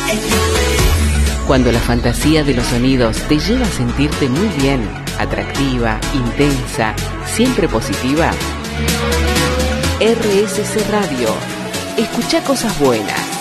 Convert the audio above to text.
Cuando la fantasía de los sonidos te lleva a sentirte muy bien, atractiva, intensa, siempre positiva. RSC Radio. Escucha cosas buenas.